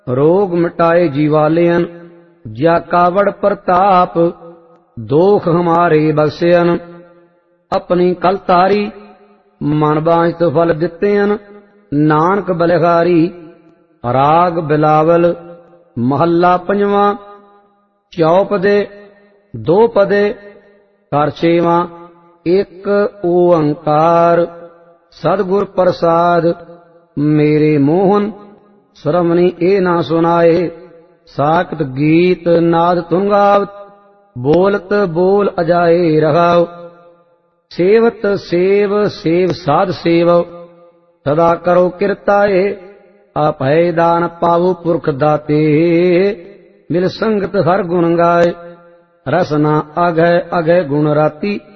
रोग मिटाए जीवालयन, ज्या कावड़ प्रताप, दोख हमारे बख्शयन। अपनी कल तारी, मन बांझत फल दित्तेन, नानक बलिहारी। राग बिलावल महला पंजवा। चौपदे दो पदे कर छेवां। एक ओंकार सतगुर प्रसाद, मेरे मोहन श्रमणी ए ना सुनाए। साकत गीत नाद तुंगावत, बोलत बोल अजाए रहाओ। सेवत सेव सेव साध सेव, सदा करो किरताए। आपै दान पावो पुरख दाते, मिल संगत हर गुण गाए। रसना अघै अघै गुण राती,